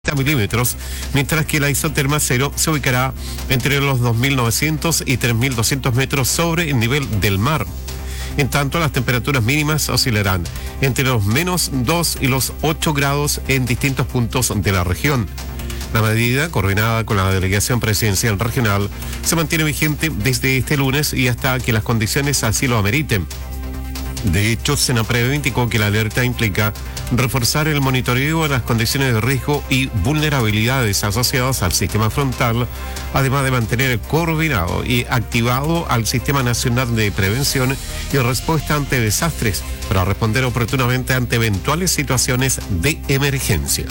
milímetros, mientras que la isoterma cero se ubicará entre los 2.900 y 3.200 metros sobre el nivel del mar. En tanto, las temperaturas mínimas oscilarán entre los -2 y los 8 grados en distintos puntos de la región. La medida, coordinada con la Delegación Presidencial Regional, se mantiene vigente desde este lunes y hasta que las condiciones así lo ameriten. De hecho, Senaprev indicó que la alerta implica reforzar el monitoreo de las condiciones de riesgo y vulnerabilidades asociadas al sistema frontal, además de mantener coordinado y activado al Sistema Nacional de Prevención y Respuesta ante Desastres para responder oportunamente ante eventuales situaciones de emergencia.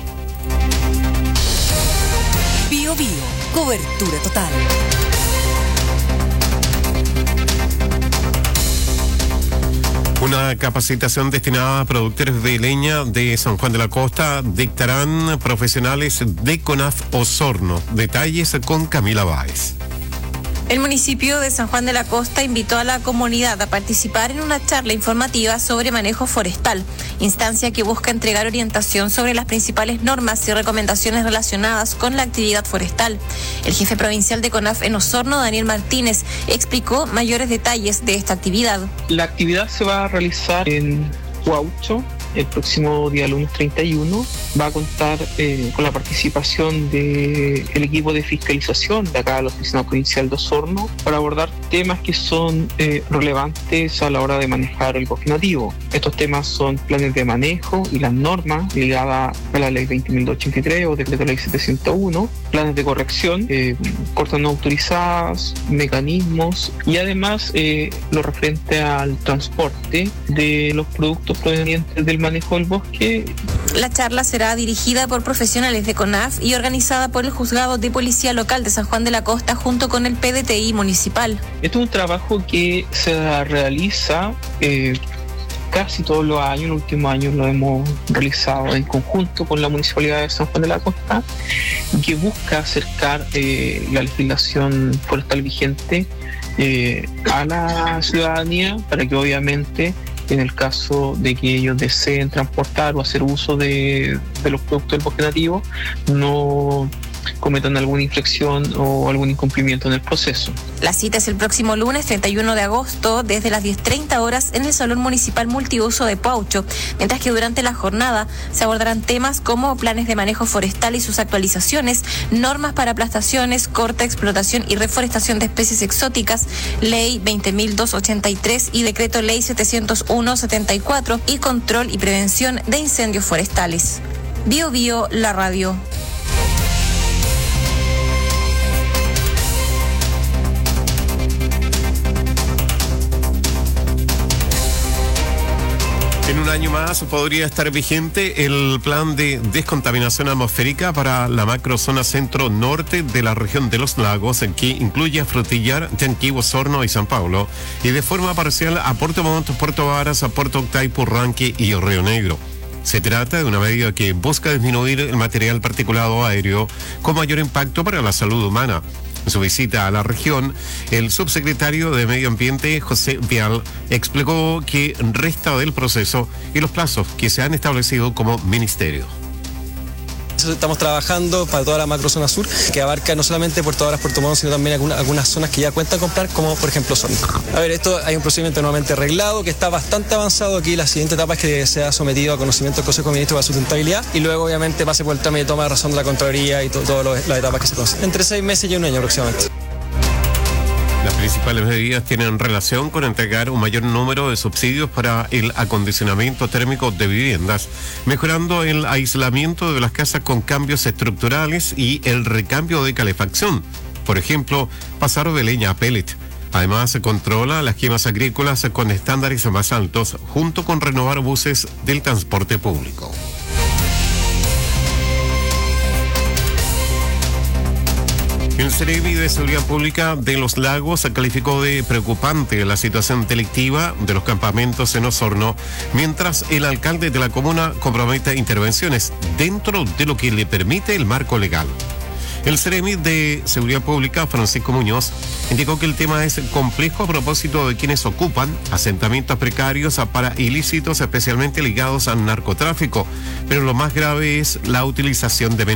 Bio Bio, cobertura total. Una capacitación destinada a productores de leña de San Juan de la Costa dictarán profesionales de CONAF Osorno. Detalles con Camila Báez. El municipio de San Juan de la Costa invitó a la comunidad a participar en una charla informativa sobre manejo forestal, instancia que busca entregar orientación sobre las principales normas y recomendaciones relacionadas con la actividad forestal. El jefe provincial de CONAF en Osorno, Daniel Martínez, explicó mayores detalles de esta actividad. La actividad se va a realizar en Huaucho el próximo día lunes 31. Va a contar con la participación del equipo de fiscalización de acá de la Oficina Provincial de Osorno para abordar temas que son relevantes a la hora de manejar el bosque nativo. Estos temas son planes de manejo y las normas ligadas a la Ley 20.283 o Decreto Ley 701, planes de corrección, cortas no autorizadas, mecanismos y además lo referente al transporte de los productos provenientes del manejo del bosque. La charla será dirigida por profesionales de CONAF y organizada por el Juzgado de Policía Local de San Juan de la Costa junto con el PDTI municipal. Este es un trabajo que se realiza casi todos los años. En los últimos años lo hemos realizado en conjunto con la Municipalidad de San Juan de la Costa, que busca acercar la legislación forestal vigente a la ciudadanía para que obviamente en el caso de que ellos deseen transportar o hacer uso de los productos del bosque nativo, no cometan alguna infracción o algún incumplimiento en el proceso. La cita es el próximo lunes 31 de agosto desde las 10:30 horas en el Salón Municipal Multiuso de Huaucho, mientras que durante la jornada se abordarán temas como planes de manejo forestal y sus actualizaciones, normas para aplastaciones, corta, explotación y reforestación de especies exóticas, Ley 20.283 y Decreto Ley 701/74 y control y prevención de incendios forestales. Bio Bio, la radio. En un año más podría estar vigente el plan de descontaminación atmosférica para la macrozona centro-norte de la región de los lagos, que incluye a Frutillar, Yanquihue, Osorno y San Pablo, y de forma parcial a Puerto Montt, Puerto Varas, a Puerto Octay, Purranque y Río Negro. Se trata de una medida que busca disminuir el material particulado aéreo con mayor impacto para la salud humana. En su visita a la región, el subsecretario de Medio Ambiente, José Vial, explicó que resta del proceso y los plazos que se han establecido como ministerio. Estamos trabajando para toda la macrozona sur, que abarca no solamente Puerto Varas, Puerto Montt, sino también algunas zonas que ya cuentan con plan, como por ejemplo Osorno. A ver, esto hay un procedimiento nuevamente arreglado que está bastante avanzado aquí. La siguiente etapa es que sea sometido a conocimiento del Consejo de Ministros para Sustentabilidad y luego obviamente pase por el trámite de toma de razón de la Contraloría y todas las etapas que se conocen. Entre 6 meses y un año aproximadamente. Las principales medidas tienen relación con entregar un mayor número de subsidios para el acondicionamiento térmico de viviendas, mejorando el aislamiento de las casas con cambios estructurales y el recambio de calefacción. Por ejemplo, pasar de leña a pellet. Además, se controla las quemas agrícolas con estándares más altos, junto con renovar buses del transporte público. El Ceremi de Seguridad Pública de Los Lagos calificó de preocupante la situación delictiva de los campamentos en Osorno, mientras el alcalde de la comuna compromete intervenciones dentro de lo que le permite el marco legal. El Ceremi de Seguridad Pública, Francisco Muñoz, indicó que el tema es complejo a propósito de quienes ocupan asentamientos precarios para ilícitos, especialmente ligados al narcotráfico, pero lo más grave es la utilización de